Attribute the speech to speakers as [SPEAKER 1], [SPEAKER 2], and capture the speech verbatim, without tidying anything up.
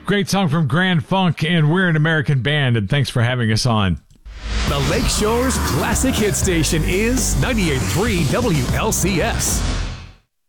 [SPEAKER 1] Great song from Grand Funk, and we're an American band, and thanks for having us on.
[SPEAKER 2] The Lakeshore's classic hit station is ninety-eight point three W L C S.